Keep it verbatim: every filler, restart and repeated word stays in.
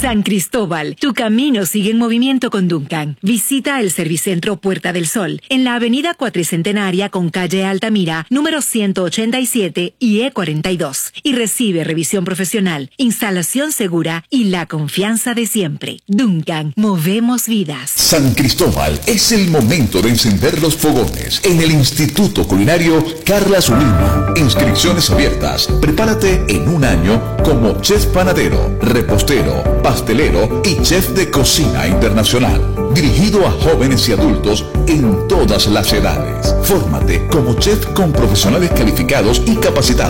San Cristóbal, tu camino sigue en movimiento con Duncan. Visita el Servicentro Puerta del Sol en la avenida Cuatricentenaria con calle Altamira, número ciento ochenta y siete y E cuarenta y dos. Y recibe revisión profesional, instalación segura y la confianza de siempre. Duncan, movemos vidas. San Cristóbal, es el momento de encender los fogones en el Instituto Culinario Carla Zulino. Inscripciones abiertas. Prepárate en un año como chef panadero, repostero, pastelero y chef de cocina internacional. Dirigido a jóvenes y adultos en todas las edades. Fórmate como chef con profesionales calificados y capacitados.